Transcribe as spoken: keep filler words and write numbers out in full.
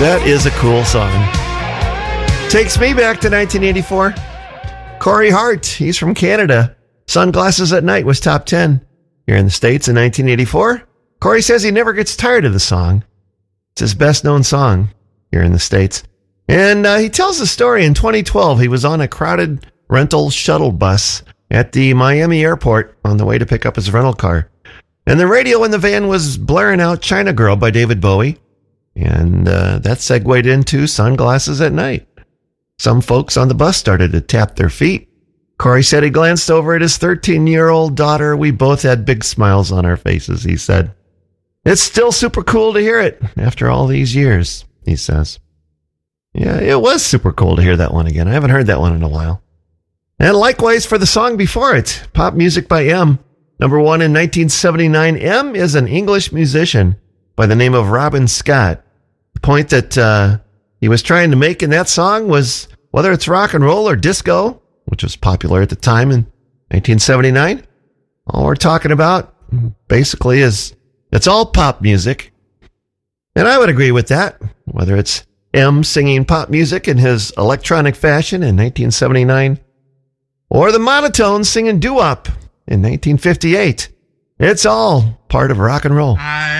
That is a cool song. Takes me back to nineteen eighty-four. Corey Hart, he's from Canada. Sunglasses at Night was top ten here in the States in nineteen eighty-four. Corey says he never gets tired of the song. It's his best known song here in the States. And uh, he tells the story in twenty twelve. He was on a crowded rental shuttle bus at the Miami airport on the way to pick up his rental car. And the radio in the van was blaring out China Girl by David Bowie. And uh, that segued into Sunglasses at Night. Some folks on the bus started to tap their feet. Corey said he glanced over at his thirteen-year-old daughter. We both had big smiles on our faces, he said. It's still super cool to hear it after all these years, he says. Yeah, it was super cool to hear that one again. I haven't heard that one in a while. And likewise for the song before it, Pop Music by M. Number one in nineteen seventy-nine. M is an English musician by the name of Robin Scott. The point that uh, he was trying to make in that song was whether it's rock and roll or disco, which was popular at the time in nineteen seventy-nine, all we're talking about basically is it's all pop music. And I would agree with that, whether it's M singing pop music in his electronic fashion in nineteen seventy-nine or the Monotones singing doo-wop in nineteen fifty-eight. It's all part of rock and roll. I